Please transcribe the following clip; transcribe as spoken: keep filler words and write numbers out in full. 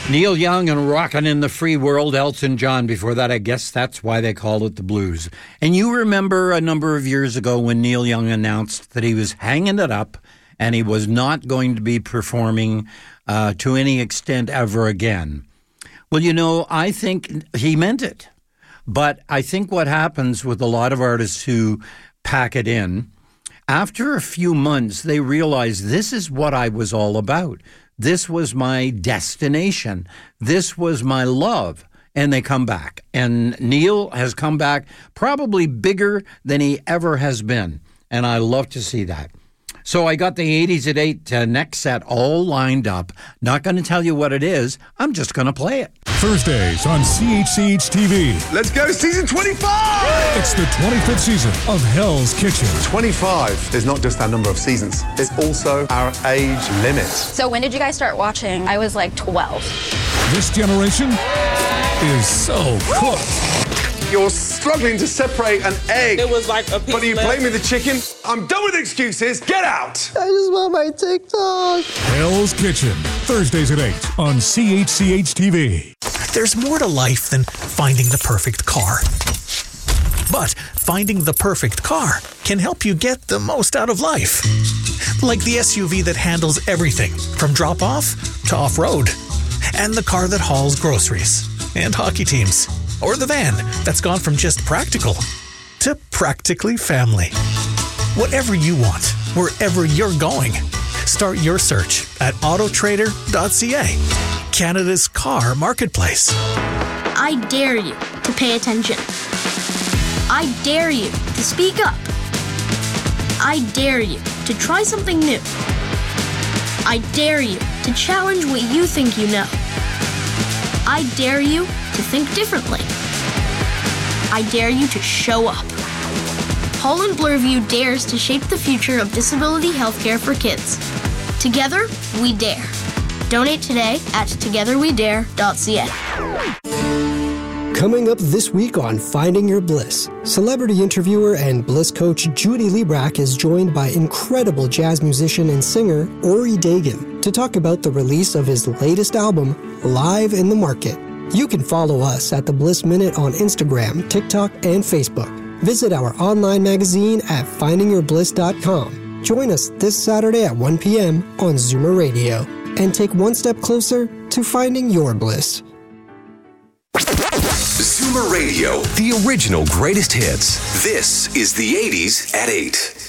Neil Young and Rockin' in the Free World, Elton John. Before that, I guess that's why they called it the blues. And you remember a number of years ago when Neil Young announced that he was hanging it up and he was not going to be performing uh, to any extent ever again. Well, you know, I think he meant it. But I think what happens with a lot of artists who pack it in, after a few months, they realize this is what I was all about. This was my destination. This was my love. And they come back. And Neil has come back probably bigger than he ever has been. And I love to see that. So I got the eighties at eight uh, next set all lined up. Not going to tell you what it is. I'm just going to play it. Thursdays on C H C H T V. Let's go, season twenty-five! It's the twenty-fifth season of Hell's Kitchen. twenty-five is not just our number of seasons. It's also our age limit. So when did you guys start watching? I was like twelve. This generation is so cooked. You're struggling to separate an egg. It was like a piece But are you left. blaming the chicken? I'm done with excuses. Get out! I just want my TikTok. Hell's Kitchen. Thursdays at eight on C H C H T V. There's more to life than finding the perfect car. But finding the perfect car can help you get the most out of life. Like the S U V that handles everything from drop-off to off-road. And the car that hauls groceries and hockey teams. Or the van that's gone from just practical to practically family. Whatever you want, wherever you're going, start your search at auto trader dot c a, Canada's car marketplace. I dare you to pay attention. I dare you to speak up. I dare you to try something new. I dare you to challenge what you think you know. I dare you to think differently. I dare you to show up. Holland Bloorview dares to shape the future of disability healthcare for kids. Together, we dare. Donate today at together we dare dot c a. Coming up this week on Finding Your Bliss, celebrity interviewer and Bliss coach Judy Liebrack is joined by incredible jazz musician and singer Ori Dagan to talk about the release of his latest album, Live in the Market. You can follow us at The Bliss Minute on Instagram, TikTok, and Facebook. Visit our online magazine at finding your bliss dot com. Join us this Saturday at one p.m. on Zoomer Radio and take one step closer to finding your bliss. Zoomer Radio, the original greatest hits. This is the eighties at eight.